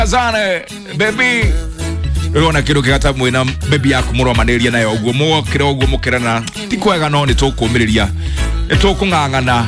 Azane baby Rona kiru kigata mwina baby yaku murwa maneria nayo uguo mo kira uguo mukirana ti kwega no ni tukumiriria etukungangana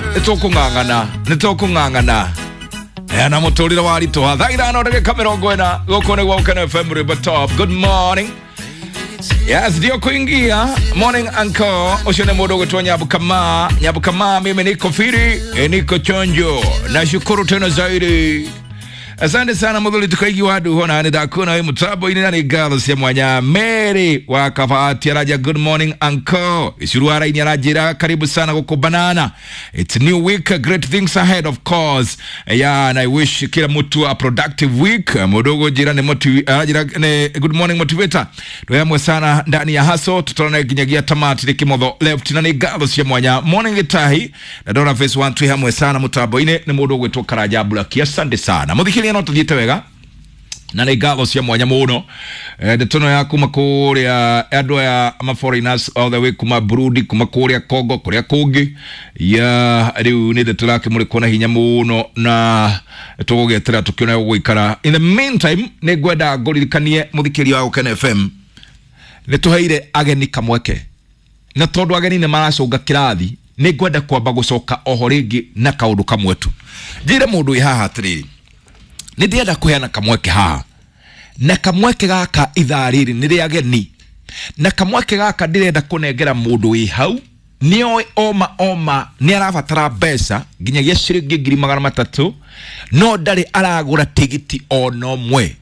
na muturira wari to thaira no ndege kamera ngwena gukone gwa Ukene FM River Top. Good morning. Yes, dio kuingia morning uncle usione mudo gutwa nyabukama mimi niko firi niko chonjo nashukuru tena zaidi. Asante sana mudhuli tukaigi wadu hona nidakuna himu tabo ini nani galo siya mwanya Mary wakafati raja. Good morning uncle isuruara ini rajira karibu sana kuko banana. It's a new week, great things ahead of course. Yeah, and I wish kila mtu a productive week. Mudogo jira ne good morning motivator tuyamwe sana ndani ya haso tutona kinyagia tamati ni kimodho left nani galo siya mwanya morning itahi na dona face 1 tuyamwe sana mutabo ini ni mudogo toka raja bulaki. Asante sana mudhikili no tudiete wega na negalo cia mwanya muno ndetono ya kuma kuria andwa ya ama foreigners all the way kuma Burundi kuma kuria Kongo kuria kungi ya riu ni ndetulake muri kona hinya muno na tugogetera tukiona guikara. In the meantime ne gwenda ngorikanie muthikiri wa Ukene FM ne tuheire ageni kamweke na tondu ageni ne maracunga kirathi ne gwenda kwamba gucoka ohoringi na kaundu kamwetu njire mundu ihaha atiriri nidienda kuheana kamweke haha na kamweke gaka ithariri niri ageni na kamweke gaka ndirenda kunengera mundu wi hau nioi oma ni arabatara mbeca nginyagia ciringi 300 no ndari aragura tigiti onomwe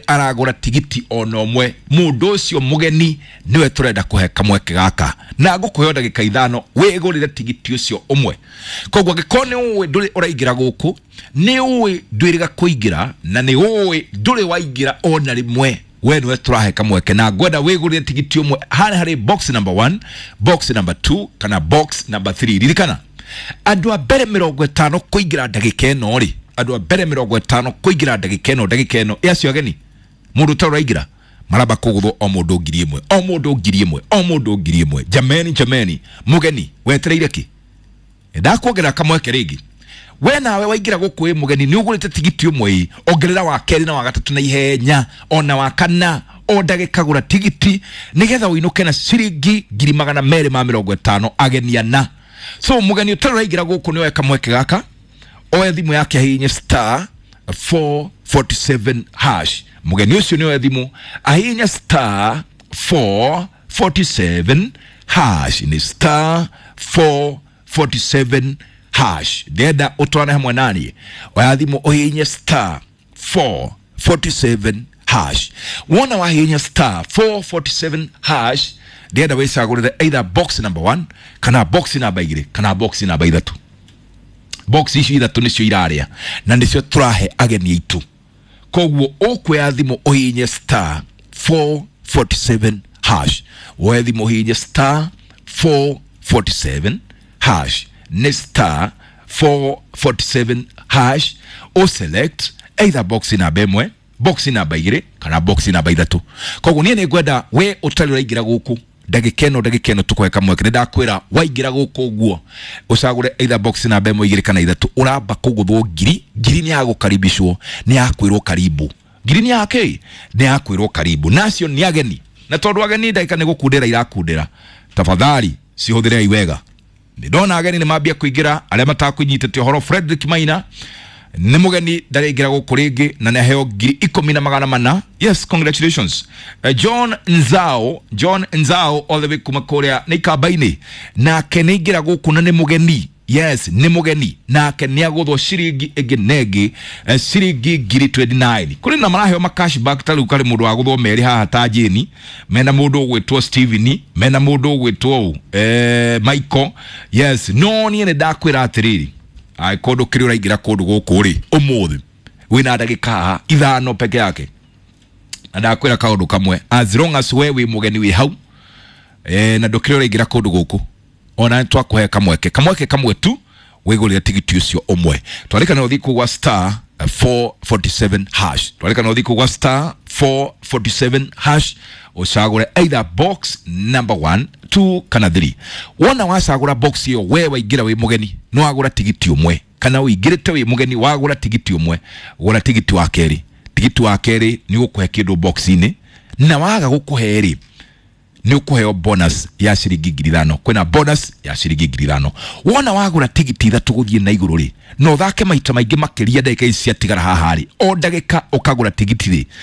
mundu ucio mugeni niwe turenda kuhe kamweke gaka na ngukuhe ndagika 5 wigurire tigiti ucio umwe. Kogwa gikone uwe nduri uraingira guku ni uwe ndwiriga kuingira na ni uwe nduri waingira ona rimwe we niwe turahe kamweke na ngwenda wigurire tigiti umwe hari box number 1 box number 2 kana box number 3 ririkana andu a bere 50 kuingira ndagika eno ri andu a bere 50 kuingira ndagika eno yacio ageni mundu turaingira maraba kugutho o mundu 1000 jameni mugeni wetereire ki ndakuongera kamweke ringi we nawe waingira guku mugeni ni ugurite tigiti umwe ongerera wa keri na wa gatatu na ihenya ona wa kana o ndagika gura tigiti nigetha uinuke na ciringi 250 ageniana. So mugeni utaraingira guku ni we kamweke gaka o thimu yake hinya star 447 hash mugeni ucio ni we thimu ahinya star 447 hash ni star 447 hash deda utwana hamwe nani waadhimu ohinya star 447 hash wona wahinya star 447 hash deda wesagurire either box number 1 kana box number 2 kana box number 3 box ici 3 nicio iraria na nicio turahe ageni itu. Kogwo okwe adhimu ohinya star 447 hash waadhimu ohinya star 447 hash ne star 447 hash o select either box number 1 box number 2 kana box number 3. Kogwo nie ne gwenda we utali raingira guku ndagikeno tukweka mweke ndakwira waingira guku guo usagure either box number 1 kana 3 uramba kuguthwo ngiri ni yagukaribishwo ni yakwirwo karibu ngiri ni yake ni yakwirwo karibu nacio ni ageni na tondu ageni ndaika ne gukundira irakundira tafadhali cihuthiria iwega ndona ageni ni mambia kuingira aria matakunyitete horo. Frederick Maina ni mugeni ndaringira guku ringi na neheo 10,400. Yes, congratulations. John Nzao all the way kuma Korea ni kabaini na keningira guku na ni mugeni. Yes, ni mugeni na kenia guthwo ciringi egenegi ciringi 29 kuri na maraheo makashback taru kari mundu wa guthwo meri haha tajeni mena mundu ugwitwo Steven mena mundu ugwitwo Michael. Yes, no ni ne dakwira atiriri ai kodo kiri uraingira kodo guku ri umuthi wina ndagika 5 peke yake na dakwira kaundu kamwe as long as we mugeni wi hau na ndokiri uraingira kodo guku ona twakuhe kamweke kamwe tu wigurire tigiti ucio umwe. Twarika no thiku wa star 447 hash twarika no thiku wa star 447 hash usagure either box number 1 2 kana 3 wona wasagura box yo we waingira we mugeni no agura tigiti umwe kana uingirite we mugeni wagura tigiti umwe gura tigiti wa keri tigiti wa keri ni ukuhe kindu box-ini na waga gukuhe ri ni ukuheo bonus ya ciringi 5,000 kwina bonus ya ciringi 5,000 wona wagura tigiti 3 guthie na iguru ri no thake maita maingi makiria ndagika ici atigara haha ri o ndagika ukagura tigiti ri